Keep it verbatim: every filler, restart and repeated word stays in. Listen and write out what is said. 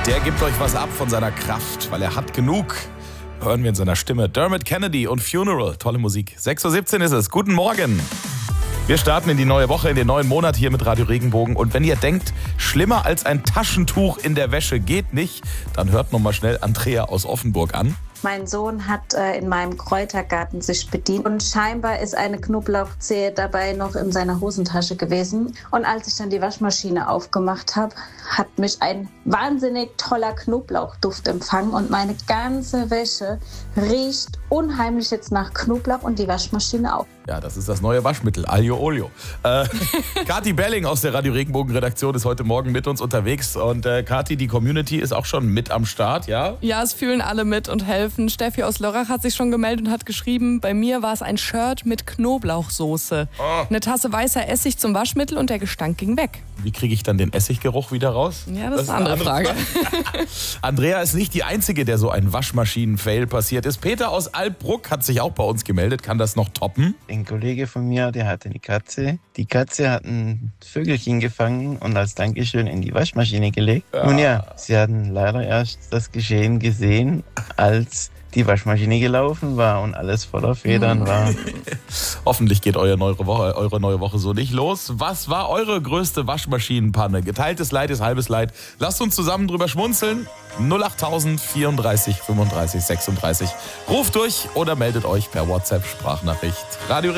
Der gibt euch was ab von seiner Kraft, weil er hat genug. Hören wir in seiner Stimme. Dermot Kennedy und Funeral. Tolle Musik. sechs Uhr siebzehn ist es. Guten Morgen. Wir starten in die neue Woche, in den neuen Monat hier mit Radio Regenbogen. Und wenn ihr denkt, schlimmer als ein Taschentuch in der Wäsche geht nicht, dann hört noch mal schnell Andrea aus Offenburg an. Mein Sohn hat äh, in meinem Kräutergarten sich bedient und scheinbar ist eine Knoblauchzehe dabei noch in seiner Hosentasche gewesen. Und als ich dann die Waschmaschine aufgemacht habe, hat mich ein wahnsinnig toller Knoblauchduft empfangen und meine ganze Wäsche riecht unheimlich jetzt nach Knoblauch und die Waschmaschine auch. Ja, das ist das neue Waschmittel, Aglio Olio. Äh, Kathi Belling aus der Radio Regenbogen Redaktion ist heute Morgen mit uns unterwegs. Und äh, Kathi, die Community ist auch schon mit am Start, ja? Ja, es fühlen alle mit und helfen. Steffi aus Lörrach hat sich schon gemeldet und hat geschrieben, bei mir war es ein Shirt mit Knoblauchsoße. Oh. Eine Tasse weißer Essig zum Waschmittel und der Gestank ging weg. Wie kriege ich dann den Essiggeruch wieder raus? Ja, das, das ist eine andere Frage. Frage. Andrea ist nicht die Einzige, der so ein Waschmaschinen-Fail passiert ist. Peter aus Alpbruck hat sich auch bei uns gemeldet. Kann das noch toppen? Ein Kollege von mir, der hatte eine Katze. Die Katze hat ein Vögelchen gefangen und als Dankeschön in die Waschmaschine gelegt. Ja. Nun ja, sie hatten leider erst das Geschehen gesehen, als die Waschmaschine gelaufen war und alles voller Federn war. Hoffentlich geht eure neue Woche, eure neue Woche so nicht los. Was war eure größte Waschmaschinenpanne? Geteiltes Leid ist halbes Leid. Lasst uns zusammen drüber schmunzeln. null acht vierunddreißig fünfunddreißig sechsunddreißig. Ruft durch oder meldet euch per WhatsApp-Sprachnachricht. Radio